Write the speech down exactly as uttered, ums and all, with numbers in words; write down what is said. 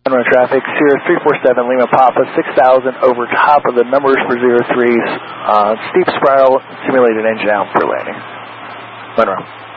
Monroe traffic, Sierra three four seven, Lima Papa, six thousand over top of the numbers for zero threes, uh, steep spiral, simulated engine out for landing. Monroe.